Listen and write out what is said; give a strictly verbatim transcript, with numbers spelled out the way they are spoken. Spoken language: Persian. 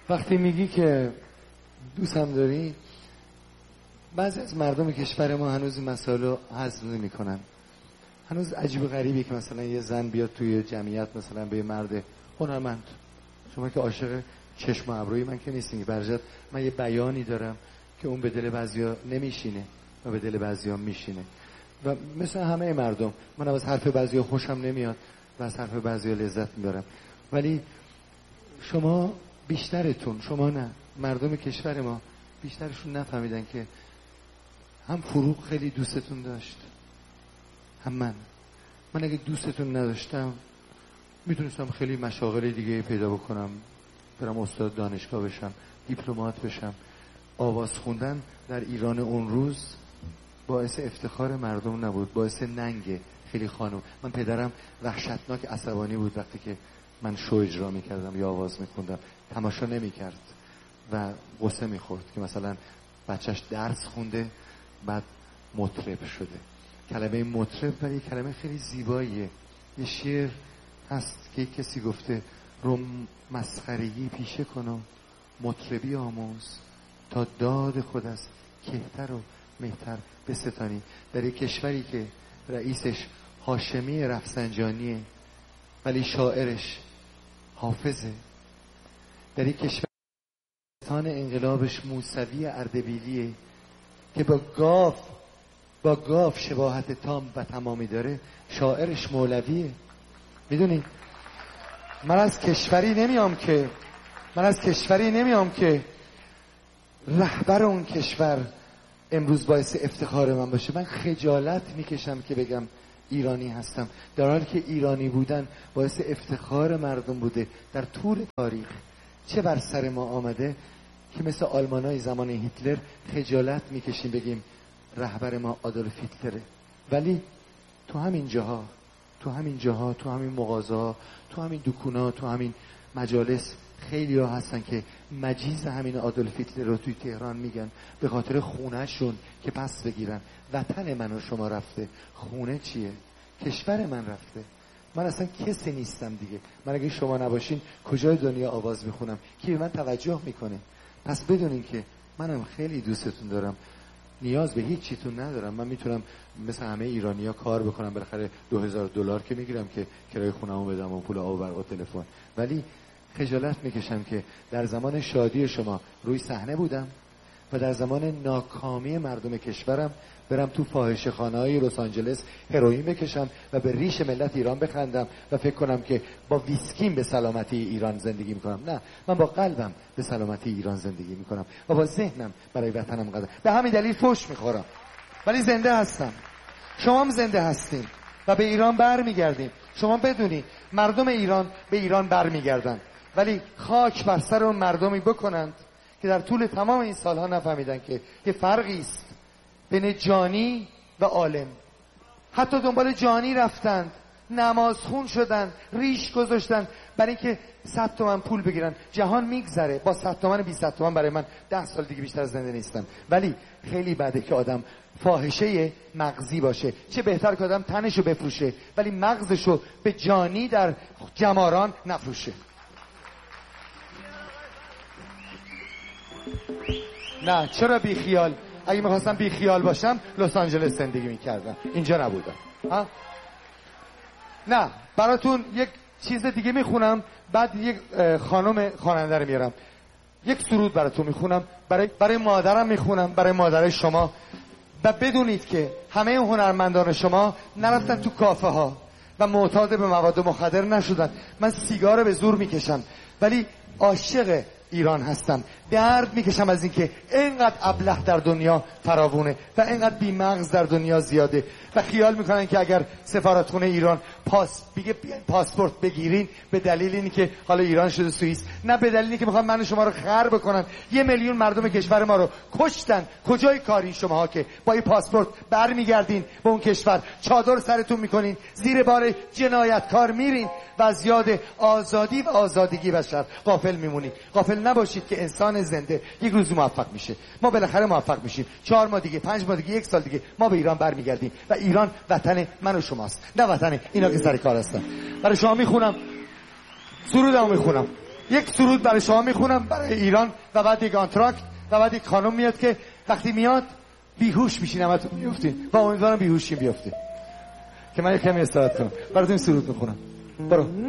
وقتی میگی که دوستم داری، بعضی از مردم کشور ما هنوز این مسائل رو هضم نمی‌کنن. هنوز عجیب و غریبه که مثلا یه زن بیاد توی جمعیت مثلا به یه مرد هنرمند، شما که عاشق چشم و ابروی من که نیستین، برجت من یه بیانی دارم که اون به دل بعضیا نمیشینه و به دل بعضیا میشینه و مثل همه مردم من از حرف بعضیا خوشم نمیاد و از حرف بعضیا لذت میبرم، ولی شما بیشترتون، شما نه، مردم کشور ما بیشترشون نفهمیدن که هم فروغ خیلی دوستتون داشت، هم من من اگه دوستتون نداشتم میتونستم خیلی مشاغل دیگه پیدا بکنم، برم استاد دانشگاه بشم، دیپلمات بشم. آواز خوندن در ایران اون روز باعث افتخار مردم نبود، باعث ننگ خیلی خانم. من پدرم وحشتناک عصبانی بود وقتی که من شو اجرا میکردم یا آواز میخوندم، تماشا نمیکرد و غصه میخورد که مثلا بچهش درس خونده بعد مطرب شده. کلمه مطرب ولی کلمه خیلی زیباییه. یه شعر هست که کسی گفته رو مسخرگی پیشه کن و مطربی آموز تا داد خود است کهتر و مهتر بستانی. در یک کشوری که رئیسش هاشمی رفسنجانیه ولی شاعرش حافظه، در یک کشور تان انقلابش موسوی اردبیلیه که با گاف با گاف شباهت تام و تمامی داره، شاعرش مولویه. میدونی من از کشوری نمیام که من از کشوری نمیام که رهبر اون کشور امروز باعث افتخار من باشه. من خجالت میکشم که بگم ایرانی هستم، در حالی که ایرانی بودن باعث افتخار مردم بوده در طول تاریخ. چه بر سر ما آمده که مثل آلمانای زمان هیتلر خجالت میکشیم بگیم رهبر ما آدولف هیتلره، ولی تو همین جاها تو همین جاها تو همین مغازه‌ها، تو همین دکونا، تو همین مجالس خیلی ها هستن که مجیز همین آدولف هیتلر رو توی تهران میگن به خاطر خونه شون که پس بگیرن. وطن من و شما رفته، خونه چیه؟ کشور من رفته. من اصلا کسی نیستم دیگه. من اگه شما نباشین کجای دنیا آواز میخونم؟ کی به من توجه میکنه؟ پس بدونین که منم خیلی دوستتون دارم، نیاز به هیچ چیتون ندارم. من میتونم مثل همه ایرانی‌ها کار بکنم، بالاخره دو هزار دلار که میگیرم که کرایه خونه‌مو بدم و پول آب و برق و تلفن، ولی خجالت میکشم که در زمان شادی شما روی صحنه بودم و در زمان ناکامی مردم کشورم برم تو فاحشه‌خانه‌های لس آنجلس هروئین بکشم و به ریش ملت ایران بخندم و فکر کنم که با ویسکیم به سلامتی ایران زندگی میکنم. نه، من با قلبم به سلامتی ایران زندگی میکنم و با ذهنم برای وطنم قدم. به همین دلیل فحش میخورم ولی زنده هستم. شما هم زنده هستین و به ایران برمیگردیم. شما بدونی مردم ایران به ایران برمیگردن، ولی خاک بر سر اون مردمی بکنند که در طول تمام این سالها نفهمیدن که یه فرقی است بین جانی و عالم. حتی دنبال جانی رفتند، نماز خون شدن، ریش گذاشتن برای اینکه صد تومن پول بگیرن. جهان میگذره، با صد تومن بیست تومن برای من ده سال دیگه بیشتر زنده نیستم، ولی خیلی بده که آدم فاحشه مغزی باشه. چه بهتر که آدم تنشو بفروشه ولی مغزشو به جانی در جماران نفروشه. نه، چرا بی خیال؟ اگه میخواستم بی خیال باشم لس آنجلس زندگی میکردم، اینجا نبودم. ها؟ نه، براتون یک چیز دیگه میخونم، بعد یک خانم خواننده رو میارم، یک سرود براتون میخونم، برای برای مادرم میخونم، برای مادر شما. و بدونید که همه هنرمندان شما نرفتن تو کافه ها و معتاد به مواد مخدر نشدن. من سیگار به زور میکشم ولی عاشق ایران هستم. درد میکشم از اینکه اینقدر ابله در دنیا فراوونه و اینقدر بی‌مغز در دنیا زیاده و خیال میکنن که اگر سفارتخونه ایران پاس بگه پاسپورت بگیرین به دلیل اینی که حالا ایران شده سوئیس، نه به دلیلی که میخوان من شما رو خر بکنن. یه میلیون مردم کشور ما رو کشتن. کجای کارین شماها که با این پاسپورت برمیگردین به اون کشور، چادر سرتون میکنین، زیر بار جنایتکار میرین و از یاد آزادی و آزادگی بشر غافل میمونید. غافل نباشید که انسان زنده یک روز موفق میشه. ما بالاخره موفق میشیم. چهار ماه دیگه، پنج ماه دیگه، یک سال دیگه ما به ایران برمیگردیم و ایران وطن من و شماست، نه وطن اینا که سر کار هستن. برای شما میخونم، سرودمو میخونم. یک سرود برای شما میخونم برای ایران و بعد یک آنتراکت و بعد یک خانم میاد که وقتی میاد بیهوش میشین، همتون میافتین و امیدوارم بیهوشین بیافتین که من یک کمی استراحت کنم. براتون سرود میخونم. برو.